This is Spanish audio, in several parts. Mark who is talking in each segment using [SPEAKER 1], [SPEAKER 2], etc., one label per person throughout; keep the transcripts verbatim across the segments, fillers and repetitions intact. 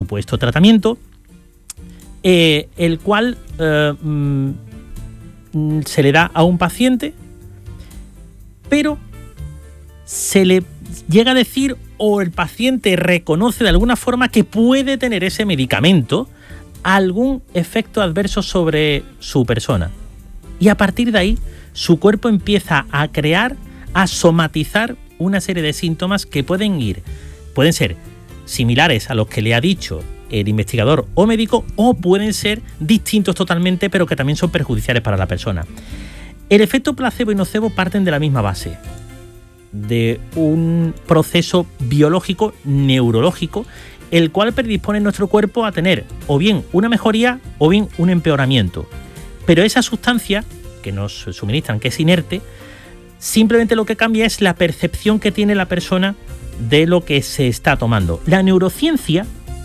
[SPEAKER 1] supuesto tratamiento, eh, el cual eh, mm, se le da a un paciente, pero se le llega a decir o el paciente reconoce de alguna forma que puede tener ese medicamento algún efecto adverso sobre su persona. Y a partir de ahí, su cuerpo empieza a crear, a somatizar una serie de síntomas que pueden ir, pueden ser similares a los que le ha dicho el investigador o médico, o pueden ser distintos totalmente, pero que también son perjudiciales para la persona. El efecto placebo y nocebo parten de la misma base, de un proceso biológico, neurológico, el cual predispone nuestro cuerpo a tener o bien una mejoría o bien un empeoramiento. Pero esa sustancia que nos suministran, que es inerte, simplemente lo que cambia es la percepción que tiene la persona de lo que se está tomando. La neurociencia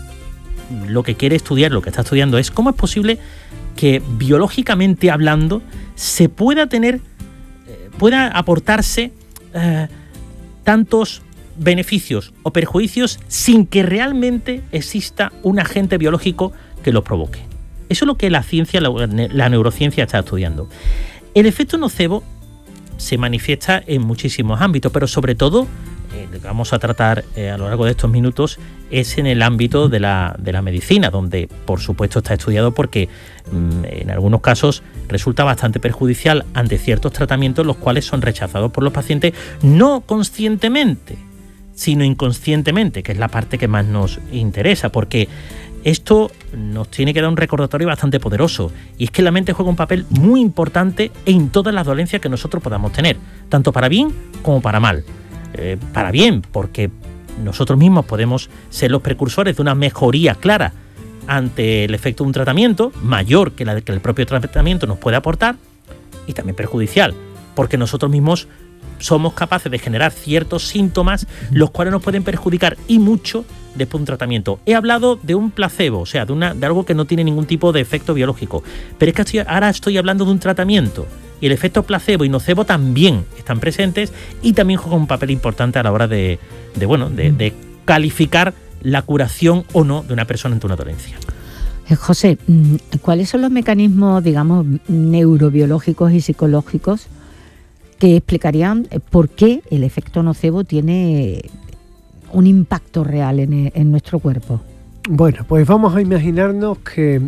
[SPEAKER 1] lo que quiere estudiar, lo que está estudiando es cómo es posible que biológicamente hablando se pueda tener, eh, pueda aportarse eh, tantos beneficios o perjuicios sin que realmente exista un agente biológico que los provoque. Eso es lo que la ciencia, la, la neurociencia está estudiando. El efecto nocebo se manifiesta en muchísimos ámbitos, pero sobre todo, eh, lo que vamos a tratar eh, a lo largo de estos minutos, es en el ámbito de la, de la medicina, donde por supuesto está estudiado porque mmm, en algunos casos resulta bastante perjudicial ante ciertos tratamientos, los cuales son rechazados por los pacientes, no conscientemente, sino inconscientemente, que es la parte que más nos interesa, porque esto nos tiene que dar un recordatorio bastante poderoso, y es que la mente juega un papel muy importante en todas las dolencias que nosotros podamos tener, tanto para bien como para mal. Eh, para bien, porque nosotros mismos podemos ser los precursores de una mejoría clara ante el efecto de un tratamiento, mayor que la que el propio tratamiento nos puede aportar, y también perjudicial, porque nosotros mismos somos capaces de generar ciertos síntomas los cuales nos pueden perjudicar y mucho después de un tratamiento. He hablado de un placebo, o sea, de, una, de algo que no tiene ningún tipo de efecto biológico, pero es que estoy, ahora estoy hablando de un tratamiento, y el efecto placebo y nocebo también están presentes y también juegan un papel importante a la hora de, de, bueno, de, de calificar la curación o no de una persona ante una dolencia.
[SPEAKER 2] José, ¿cuáles son los mecanismos, digamos, neurobiológicos y psicológicos que explicarían por qué el efecto nocebo tiene un impacto real en, en nuestro cuerpo?
[SPEAKER 3] Bueno, pues vamos a imaginarnos que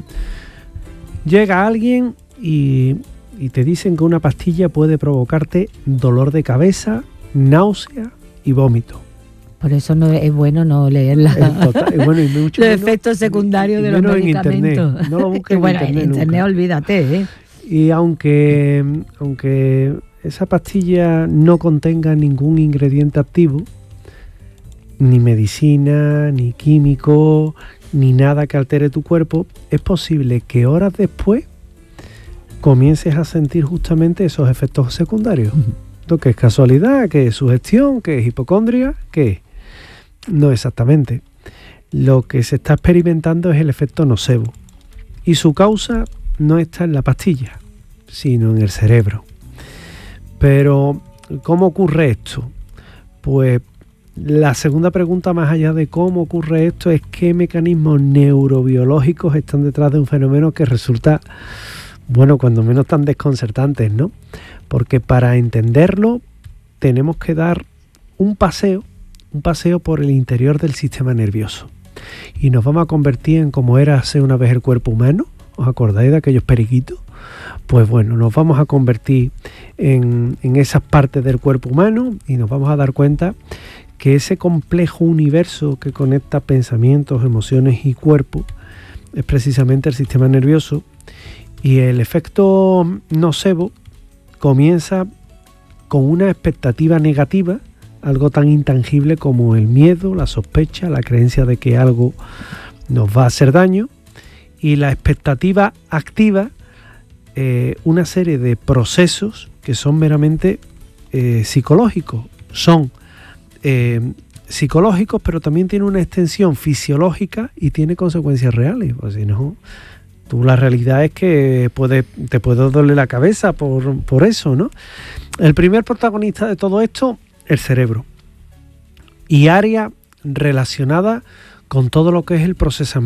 [SPEAKER 3] llega alguien y, y te dicen que una pastilla puede provocarte dolor de cabeza, náusea y vómito.
[SPEAKER 2] Por eso no es bueno no leer la,
[SPEAKER 3] total, bueno, y mucho
[SPEAKER 2] los
[SPEAKER 3] menos,
[SPEAKER 2] efectos secundarios
[SPEAKER 3] y, y
[SPEAKER 2] de los medicamentos.
[SPEAKER 3] En internet. No lo busques en
[SPEAKER 2] bueno,
[SPEAKER 3] internet.
[SPEAKER 2] En internet
[SPEAKER 3] nunca.
[SPEAKER 2] Olvídate, ¿eh?
[SPEAKER 3] Y aunque, aunque esa pastilla no contenga ningún ingrediente activo, ni medicina, ni químico, ni nada que altere tu cuerpo, es posible que horas después comiences a sentir justamente esos efectos secundarios. Uh-huh. ¿Qué es casualidad? ¿Qué es sugestión? ¿Qué es hipocondria? ¿Qué es? No exactamente. Lo que se está experimentando es el efecto nocebo. Y su causa no está en la pastilla, sino en el cerebro. Pero, ¿cómo ocurre esto? Pues la segunda pregunta, más allá de cómo ocurre esto, es qué mecanismos neurobiológicos están detrás de un fenómeno que resulta, bueno, cuando menos tan desconcertantes, ¿no? Porque para entenderlo tenemos que dar un paseo, un paseo por el interior del sistema nervioso. Y nos vamos a convertir en como era hace una vez el cuerpo humano. ¿Os acordáis de aquellos periquitos? Pues bueno, nos vamos a convertir en, en esas partes del cuerpo humano y nos vamos a dar cuenta que ese complejo universo que conecta pensamientos, emociones y cuerpo es precisamente el sistema nervioso, y el efecto nocebo comienza con una expectativa negativa, algo tan intangible como el miedo, la sospecha, la creencia de que algo nos va a hacer daño, y la expectativa activa, eh, una serie de procesos que son meramente eh, psicológicos, son eh, psicológicos, pero también tiene una extensión fisiológica y tiene consecuencias reales. Pues si no, tú la realidad es que puede, te puede doler la cabeza por, por eso, ¿no? El primer protagonista de todo esto, el cerebro, y área relacionada con todo lo que es el procesamiento